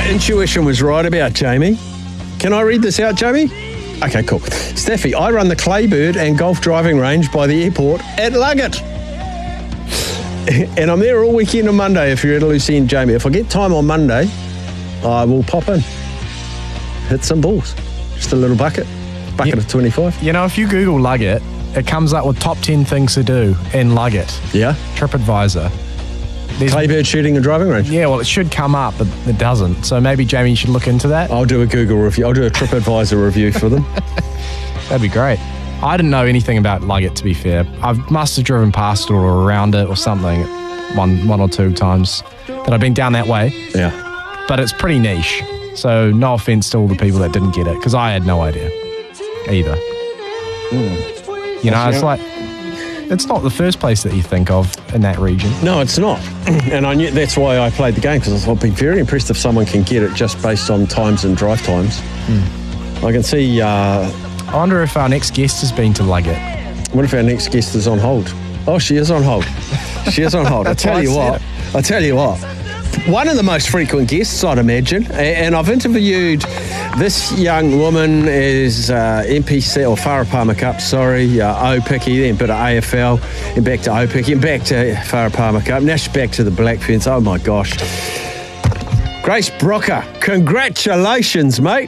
intuition was right about Jamie. Can I read this out, Jamie? Okay, cool. Steffi, I run the Claybird and golf driving range by the airport at Luggett. And I'm there all weekend on Monday if you're at a loose end, Jamie. If I get time on Monday, I will pop in. Hit some balls. Just a little bucket of 25. You know, if you Google Luggett, it comes up with top 10 things to do in Luggett. Yeah? TripAdvisor. Claybird shooting and driving range. Yeah, well, it should come up, but it doesn't. So maybe, Jamie, you should look into that. I'll do a Google review. I'll do a TripAdvisor review for them. That'd be great. I didn't know anything about Luggett, to be fair. I must have driven past it or around it or something one or two times that I've been down that way. Yeah. But it's pretty niche. So no offence to all the people that didn't get it, because I had no idea either. You know, it's like... It's not the first place that you think of in that region. No, it's not. And I knew that's why I played the game, because I've been very impressed if someone can get it just based on times and drive times. I can see... I wonder if our next guest has been to Luggett. What if our next guest is on hold? Oh, she is on hold. She is on hold. I tell you what. One of the most frequent guests, I'd imagine. And I've interviewed this young woman is NPC, or Farah Palmer Cup, Opiki, then bit of AFL, and back to Opiki, and back to Farah Palmer Cup. Now she's back to the Black Ferns. Oh, my gosh. Grace Brocker, congratulations, mate.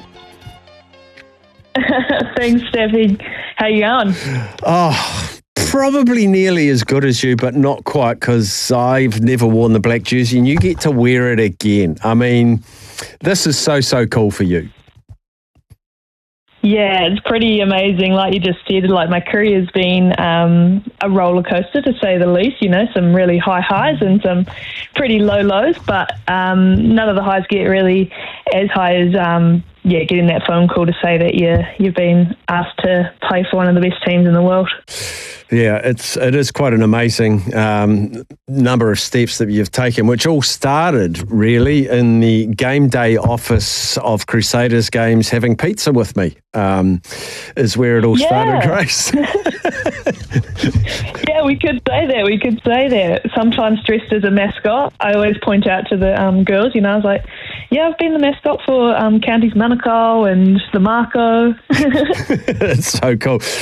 Thanks, Steffi. How you going? Oh, probably nearly as good as you, but not quite, because I've never worn the black jersey, and you get to wear it again. I mean, this is so cool for you. Yeah, it's pretty amazing. Like you just said, like my career's been a roller coaster, to say the least. You know, some really high highs and some pretty low lows, but none of the highs get really as high as getting that phone call to say that you've been asked to play for one of the best teams in the world. Yeah, it is quite an amazing number of steps that you've taken, which all started really in the game day office of Crusaders games, having pizza with me, is where it all started, Grace. Yeah, we could say that. Sometimes dressed as a mascot. I always point out to the girls, you know, I was like, yeah, I've been the mascot for Counties Manukau and the Marco. It's so cool.